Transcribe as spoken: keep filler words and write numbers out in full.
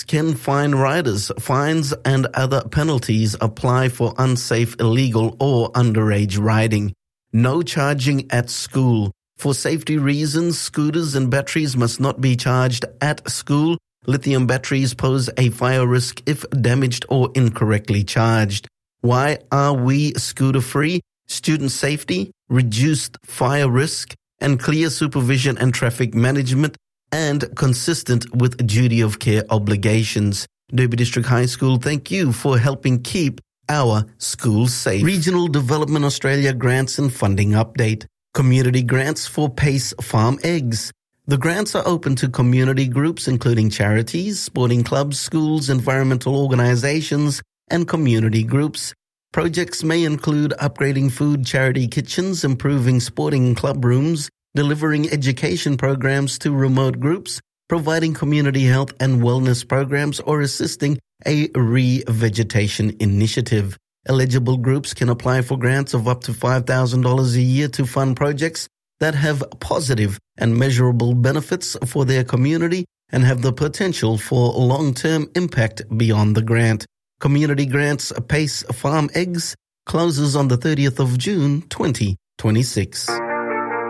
grants can fine riders. Fines and other penalties apply for unsafe, illegal, or underage riding. No charging at school. For safety reasons, scooters and batteries must not be charged at school. Lithium batteries pose a fire risk if damaged or incorrectly charged. Why are we scooter-free? Student safety, reduced fire risk, and clear supervision and traffic management, and consistent with duty of care obligations. Derby District High School, thank you for helping keep our schools safe. Regional Development Australia grants and funding update. Community grants for Pace Farm Eggs. The grants are open to community groups including charities, sporting clubs, schools, environmental organizations, and community groups. Projects may include upgrading food charity kitchens, improving sporting club rooms, delivering education programs to remote groups, providing community health and wellness programs, or assisting a revegetation initiative. Eligible groups can apply for grants of up to five thousand dollars a year to fund projects that have positive and measurable benefits for their community and have the potential for long-term impact beyond the grant. Community Grants Pace Farm Eggs closes on the thirtieth of June, twenty twenty-six.